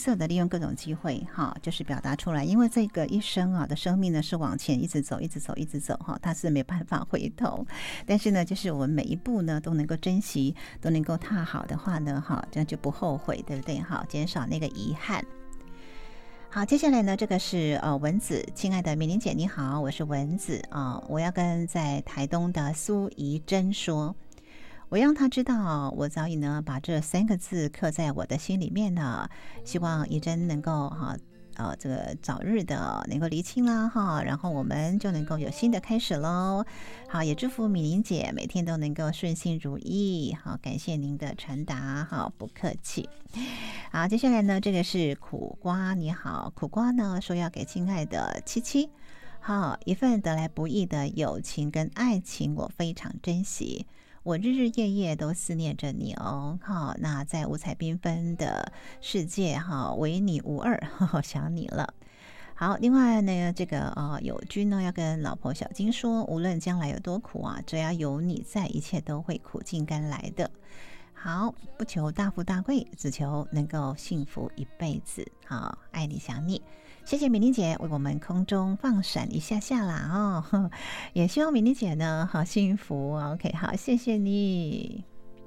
色的利用各种机会哈，就是表达出来。因为这个一生啊的生命呢是往前一直走，一直走，一直走哈，它是没办法回头。但是呢，就是我们每一步呢都能够珍惜，都能够踏好的话呢，哈，这样就不后悔，对不对？哈，减少那个遗憾。好，接下来呢，这个是文子，亲爱的美玲姐你好，我是文子啊，我要跟在台东的苏怡珍说。我让他知道，我早已呢把这3个字刻在我的心里面了。希望怡珍能够这个早日的能够厘清啦哈，然后我们就能够有新的开始喽。好，也祝福米玲姐每天都能够顺心如意。好，感谢您的传达，好，不客气。好，接下来呢，这个是苦瓜，你好，苦瓜呢说要给亲爱的七七。好，一份得来不易的友情跟爱情，我非常珍惜。我日日夜夜都思念着你哦，好，那在五彩缤纷的世界哈，唯你无二，想你了。好，另外呢，这个友军呢要跟老婆小金说，无论将来有多苦啊，只要有你在，一切都会苦尽甘来的。好，不求大富大贵，只求能够幸福一辈子。好，爱你想你。谢谢美玲姐为我们空中放闪一下下啦哦，也希望美玲姐呢好幸福。OK， 好，谢谢你。